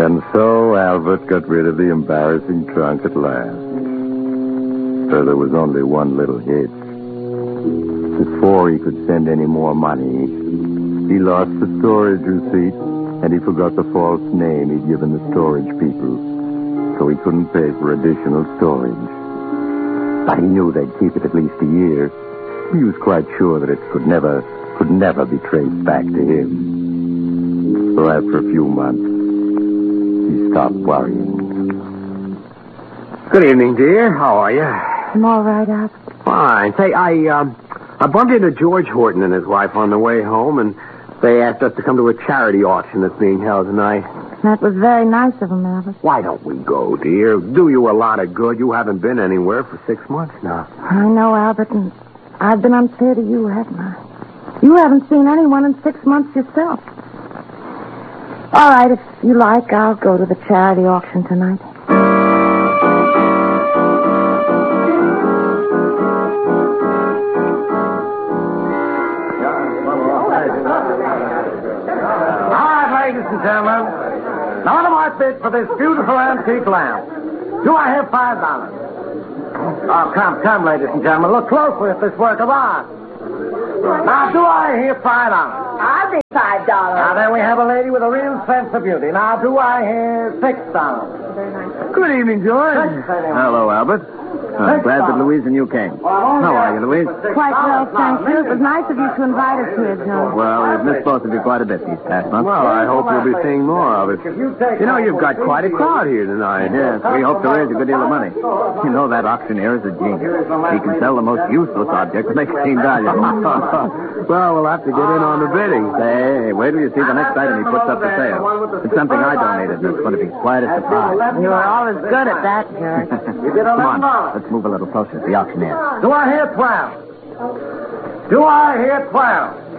And so Albert got rid of the embarrassing trunk at last. So there was only one little hitch. Before he could send any more money, he lost the storage receipt, and he forgot the false name he'd given the storage people. So he couldn't pay for additional storage. But he knew they'd keep it at least a year. He was quite sure that it could never be traced back to him. So after a few months, he stopped worrying. Good evening, dear. How are you? I'm all right, Albert. Fine. Say, I bumped into George Horton and his wife on the way home, and they asked us to come to a charity auction that's being held tonight. That was very nice of them, Albert. Why don't we go, dear? Do you a lot of good. You haven't been anywhere for 6 months now. I know, Albert, and I've been unfair to you, haven't I? You haven't seen anyone in 6 months yourself. All right, if you like, I'll go to the charity auction tonight. Ladies and gentlemen, now what am I bid for this beautiful antique lamp? Do I have $5? Oh, come, ladies and gentlemen. Look closely at this work of art. Now, do I hear $5? I'll be $5. Now, there we have a lady with a real sense of beauty. Now, do I hear $6? Good evening, George. Hello, Albert. I'm glad that Louise and you came. How are you, Louise? Quite well, thank you. It was nice of you to invite us here, George. Well, we've missed both of you quite a bit these past months. Well, I hope you'll be seeing more of it. You know, you've got quite a crowd here tonight. Yes, we hope to raise a good deal of money. You know, that auctioneer is a genius. He can sell the most useless object to make it seem valuable. Well, we'll have to get in on the bidding. Say, wait till you see the next item he puts up for sale. It's something I donated, and it's going to be quite a surprise. You were always good at that, George. Come on, let's move a little closer to the auctioneer. Do I hear 12? Do I hear 12?